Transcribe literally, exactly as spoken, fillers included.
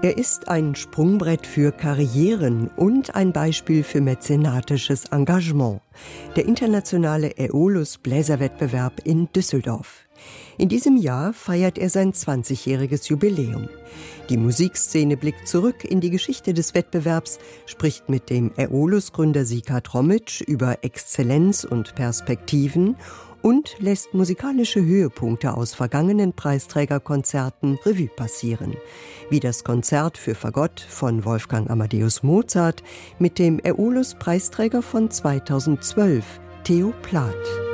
Er ist ein Sprungbrett für Karrieren und ein Beispiel für mäzenatisches Engagement. Der internationale Äolus Bläserwettbewerb in Düsseldorf. In diesem Jahr feiert er sein zwanzigjähriges Jubiläum. Die Musikszene blickt zurück in die Geschichte des Wettbewerbs, spricht mit dem Äolus-Gründer Sieghard Rommitsch über Exzellenz und Perspektiven und lässt musikalische Höhepunkte aus vergangenen Preisträgerkonzerten Revue passieren. Wie das Konzert für Fagott von Wolfgang Amadeus Mozart mit dem Äolus-Preisträger von zweitausendzwölf, Theo Plath.